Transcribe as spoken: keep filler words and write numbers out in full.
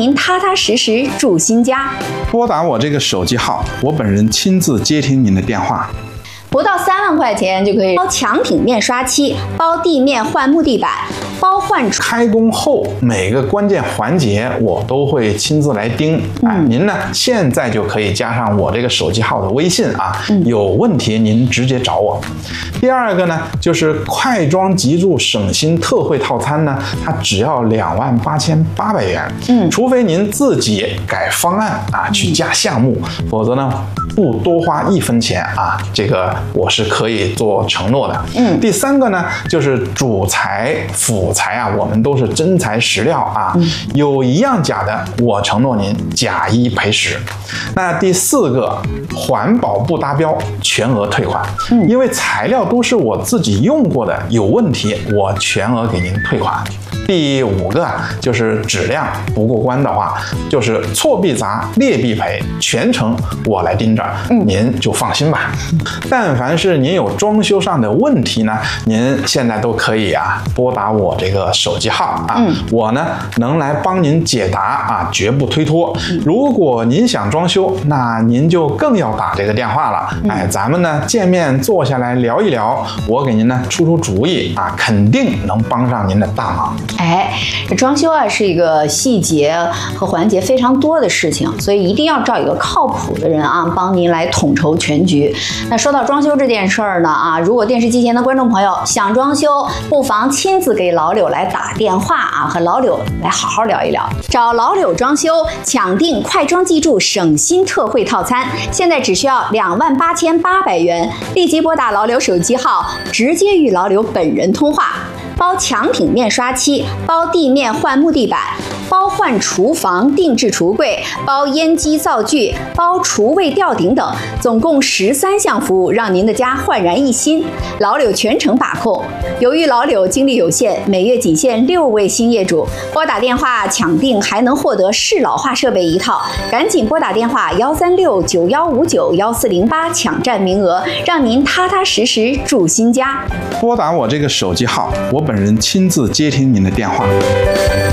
您踏踏实实住新家。 拨打我这个手机号，我本人亲自接听您的电话。 不到三万块钱就可以包墙体面刷漆，包地面换木地板，包换开工后每个关键环节我都会亲自来盯。嗯、啊，您呢现在就可以加上我这个手机号的微信啊，嗯、有问题您直接找我。第二个呢，就是快装急住省心特惠套餐呢，它只要两万八千八百元。嗯，除非您自己改方案啊，去加项目，嗯、否则呢不多花一分钱啊，这个我是可以做承诺的。嗯，第三个呢，就是主材辅材啊，我们都是真材实料啊，嗯、有一样假的，我承诺您假一赔十。那第四个，环保不达标，全额退款。嗯，因为材料都是我自己用过的，有问题我全额给您退款。第五个就是质量不过关的话，就是错必砸，劣必赔，全程我来盯着，嗯、您就放心吧。但凡是您有装修上的问题呢，您现在都可以啊拨打我这个手机号啊，嗯、我呢能来帮您解答啊，绝不推脱。如果您想装修，那您就更要打这个电话了。嗯、哎，咱们呢见面坐下来聊一聊，我给您呢出出主意啊，肯定能帮上您的大忙。 哎，这装修啊是一个细节和环节非常多的事情，所以一定要找一个靠谱的人啊，帮您来统筹全局。那说到装修这件事儿呢啊，如果电视机前的观众朋友想装修，不妨亲自给老柳来打电话啊，和老柳来好好聊一聊。找老柳装修，抢订快装记住省心特惠套餐，现在只需要两万八千八百元，立即拨打老柳手机号，直接与老柳本人通话。包墙体面刷漆，包地面换木地板，包换厨房定制橱柜，包烟机灶具，包厨卫吊顶等，总共十三项服务，让您的家焕然一新。老柳全程把控。由于老柳精力有限，每月仅限六位新业主，拨打电话抢订还能获得适老化设备一套，赶紧拨打电话幺三六九幺五九幺四零八抢占名额，让您踏踏实实住新家。 拨打我这个手机号，我本人亲自接听您的电话。